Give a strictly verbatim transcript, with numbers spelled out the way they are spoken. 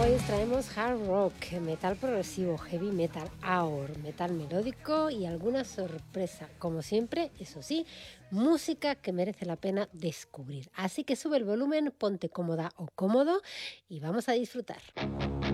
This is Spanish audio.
Hoy os traemos hard rock, metal progresivo, heavy metal, aor, metal melódico y alguna sorpresa. Como siempre, eso sí, música que merece la pena descubrir. Así que sube el volumen, ponte cómoda o cómodo y vamos a disfrutar.